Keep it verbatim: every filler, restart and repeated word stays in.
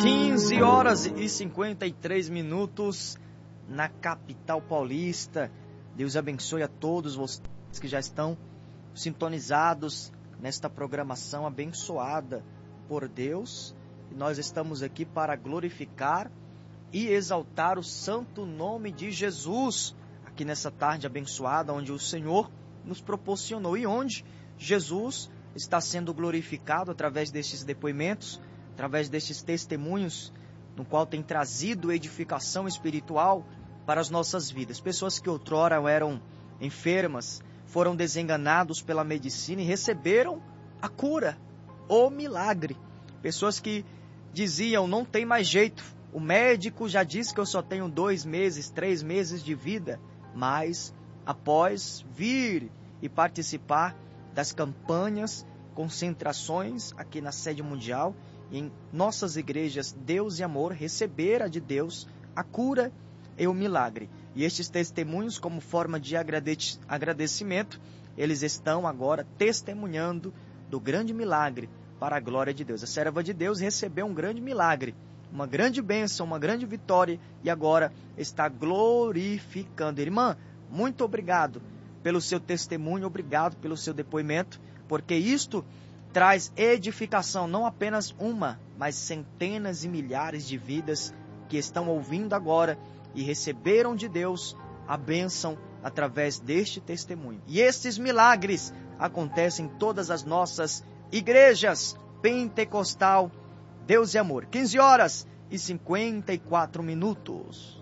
quinze horas e cinquenta e três minutos na capital paulista. Deus abençoe a todos vocês que já estão sintonizados nesta programação abençoada por Deus. E nós estamos aqui para glorificar e exaltar o santo nome de Jesus, aqui nessa tarde abençoada, onde o Senhor nos proporcionou e onde Jesus está sendo glorificado através destes depoimentos, através destes testemunhos, no qual tem trazido edificação espiritual para as nossas vidas. Pessoas que outrora eram enfermas, foram desenganados pela medicina e receberam a cura, o milagre. Pessoas que diziam, não tem mais jeito, o médico já disse que eu só tenho dois meses, três meses de vida, mas após vir e participar das campanhas, concentrações aqui na sede mundial, em nossas igrejas Deus e Amor, receberá de Deus a cura e o milagre. E estes testemunhos, como forma de agradecimento, eles estão agora testemunhando do grande milagre para a glória de Deus. A serva de Deus recebeu um grande milagre, uma grande bênção, uma grande vitória e agora está glorificando. Irmã, muito obrigado pelo seu testemunho, obrigado pelo seu depoimento, porque isto traz edificação, não apenas uma, mas centenas e milhares de vidas que estão ouvindo agora e receberam de Deus a bênção através deste testemunho. E estes milagres acontecem em todas as nossas igrejas pentecostal, Deus e Amor. quinze horas e cinquenta e quatro minutos.